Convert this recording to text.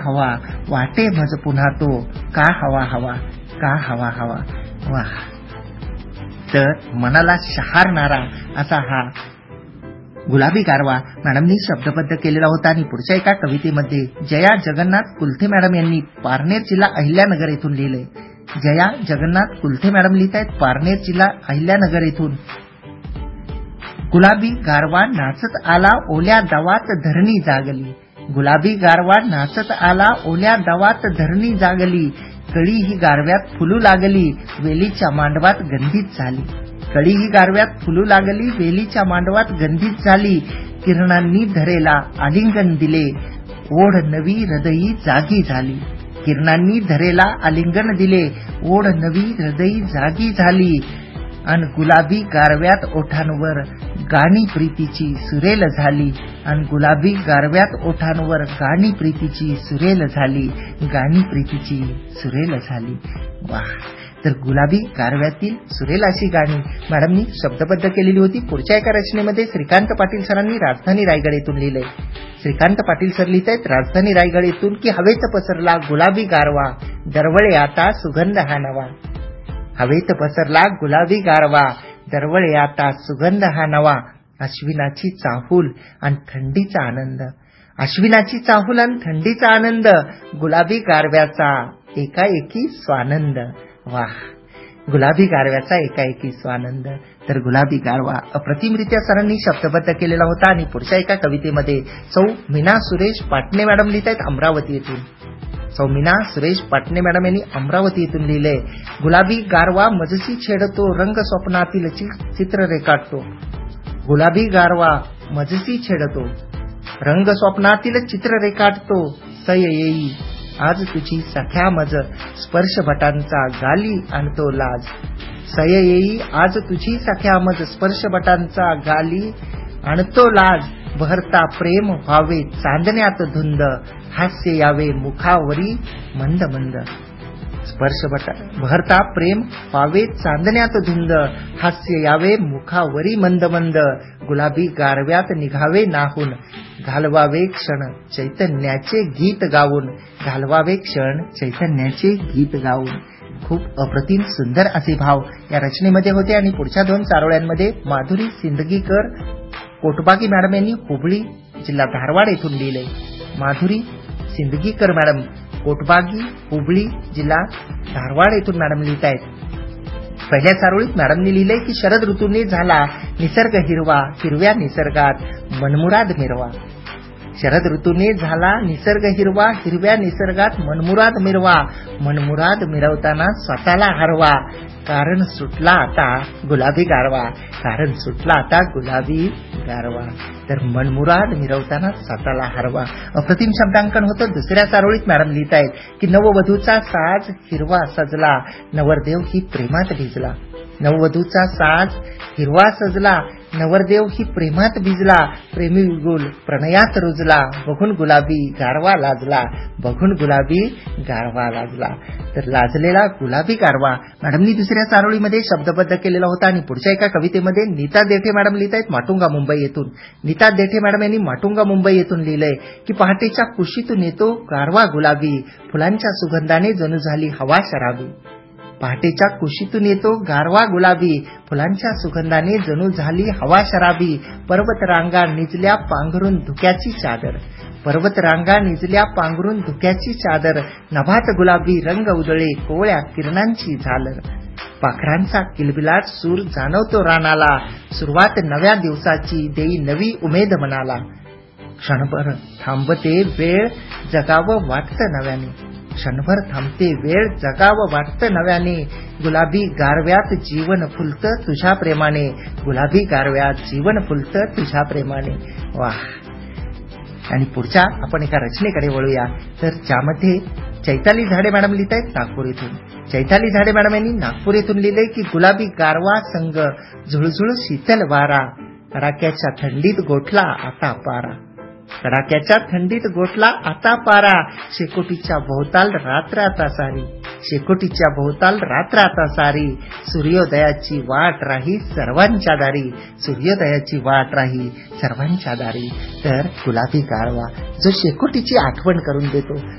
हवा वाटे मज पुन्हा तो का हवा हवा का हवा हवा. वाह. तर मनाला शहारणारा असा हा गुलाबी गारवा मॅडमनी शब्दबद्ध केलेला होता. आणि पुढच्या एका कवितेमध्ये जया जगन्नाथ कुलथे मॅडम यांनी पारनेर जिल्हा अहिल्यानगर येथून लिहिलंय. जया जगन्नाथ कुलथे मॅडम लिहित आहेत पारनेर जिल्हा अहिल्यानगर येथून. गुलाबी गारवा नाचत आला ओल्या दवात धरणी जागली. गुलाबी गारवा नाचत आला ओल्या दवात धरणी जागली. कळी ही गारव्यात फुलू लागली वेलीच्या मांडवात गंधीत झाली. कळी ही गारव्यात फुलू लागली वेलीच्या मांडवात गंधीत झाली. किरणांनी धरेला आलिंगन दिले ओढ नवी हृदयी जागी झाली. किरणांनी धरेला आलिंगन दिले ओढ नवी हृदयी जागी झाली. अन गुलाबी गारव्यात ओठांवर गाणी प्रीतीची सुरेल झाली. अन गुलाबी गारव्यात ओठांवर गाणी प्रीतीची सुरेल झाली. गाणी प्रीतीची सुरेल झाली. वाह. तर गुलाबी गारव्यातील सुरेल अशी गाणी मॅडमनी शब्दबद्ध केलेली होती. पुढच्या एका रचनेमध्ये श्रीकांत पाटील सरांनी राजधानी रायगड येथून लिहिलंय. श्रीकांत पाटील सर लिहित आहेत राजधानी रायगड येथून की हवेत पसरला गुलाबी गारवा दरवळे आता सुगंध हा नवा. हवेत पसरला गुलाबी गारवा दरवळे आता सुगंध हा नवा. अश्विनाची चाहूल आणि थंडीचा आनंद. अश्विनाची चाहूल आणि थंडीचा आनंद गुलाबी गारव्याचा एकाएकी स्वानंद. वाह. गुलाबी गारव्याचा एकाएकी स्वानंद. तर गुलाबी गारवा अप्रतिमरित्या सरांनी शब्दबद्ध केलेला होता. आणि पुढच्या एका कवितेमध्ये सौ मीना सुरेश पाटणे मॅडम लिहित आहेत अमरावती येथून. सौ मीना सुरेश पाटणे मॅडम यांनी अमरावती येथून लिहिलंय. गुलाबी गारवा मजसी छेडतो रंग स्वप्नातील चित्र रेखाटतो. गुलाबी गारवा मजसी छेडतो रंग स्वप्नातील चित्र रेखाटतो. सय येई आज तुझी सख्या मज स्पर्श बटांचा गाली आणतो लाज. सय येई आज तुझी सख्या मज स्पर्श बटांचा गाली आणतो लाज. बहरता प्रेम व्हावे चांदण्यात धुंद हास्य यावे मुखावरी मंद मंद. स्पर्श बटा बहरता प्रेम व्हावे चांदण्यात धुंद हास्य यावे मुखावरी मंद मंद. गुलाबी गारव्यात निघावे नाहून घालवावे क्षण चैतन्याचे गीत गाऊन. घालवावे क्षण चैतन्याचे गीत गाऊन. खूप अप्रतिम सुंदर असे भाव या रचनेमध्ये होते. आणि पुढच्या दोन चारोळ्यांमध्ये माधुरी सिंदगीकर कोटबागी मॅडम यांनी हुबळी जिल्हा धारवाड येथून लिहिलंय. माधुरी सिंदगीकर मॅडम कोटबागी हुबळी जिल्हा धारवाड येथून मॅडम लिहित आहेत. पहिल्या चारोळीत मॅडमनी लिहिलंय की शरद ऋतूने झाला निसर्ग हिरवा हिरव्या निसर्गात मनमुराद मिरवा. शरद ऋतूने झाला निसर्ग हिरवा हिरव्या निसर्गात मनमुराद मिरवा. मनमुराद मिरवताना स्वतःला हरवा कारण सुटला आता गुलाबी गारवा. कारण सुटला आता गुलाबी गारवा. तर मनमुराद मिरवताना स्वतःला हरवा. अप्रतिम शब्दांकन होतं. दुसऱ्या चारोळीत मॅडम लिहित आहेत की नववधूचा साज हिरवा सजला नवरदेव ही प्रेमात भिजला. नववधूचा साज हिरवा सजला नवरदेव ही प्रेमात भिजला. प्रेमी विगुल प्रणयात रुजला बघून गुलाबी गारवा लाजला. बघून गुलाबी गारवा लाजला. तर लाजलेला गुलाबी गारवा मॅडमनी दुसऱ्या चारोळीमध्ये शब्दबद्ध केलेला होता. आणि पुढच्या एका कवितेमध्ये नीता देठे मॅडम लिहित आहेत माटुंगा मुंबई येथून. नीता देठे मॅडम यांनी माटुंगा मुंबई येथून लिहिलंय की पहाटेच्या कुशीतून येतो गारवा गुलाबी फुलांच्या सुगंधाने जणू झाली हवा शराबी. पहाटेच्या कुशीतून येतो गारवा गुलाबी फुलांच्या सुगंधाने जणू झाली हवा शराबी. पर्वत रांगा निजल्या पांघरून धुक्याची चादर. पर्वत रांगा निजल्या पांघरून धुक्याची चादर. नभात गुलाबी रंग उजळे कोवळ्या किरणांची झालर. पाखरांचा किलबिलाट सूर जाणवतो रानाला. सुरुवात नव्या दिवसाची देई नवी उमेद मनाला. क्षणभर थांबते वेळ जगावं वाटतं नव्याने. क्षणभर थांबते वेळ जगावं वाटतं नव्याने. गुलाबी गारव्यात जीवन फुलतं तुझ्या प्रेमाने. गुलाबी गारव्यात जीवन फुलतं तुझ्या प्रेमाने. वाह. आणि पुढच्या आपण एका रचनेकडे वळूया. तर ज्यामध्ये चैताली झाडे मॅडम लिहित आहेत नागपूर येथून. चैताली झाडे मॅडम यांनी नागपूर येथून लिहिलंय की गुलाबी गारवा संग झुळझुळ शीतल वारा. कडाक्याच्या थंडीत गोठला आता पारा. कडाक्याच्या थंडीत गोठला आता पारा. शेकोटीच्या भोवताल रात्र आता सारी. शेकोटीच्या भोवताल रात्र आता सारी. सूर्योदयाची वाट राही सर्वांच्या दारी. सूर्योदयाची वाट राही सर्वांच्या दारी. तर गुलाबी गारवा जो शेकोटीची आठवण करून देतो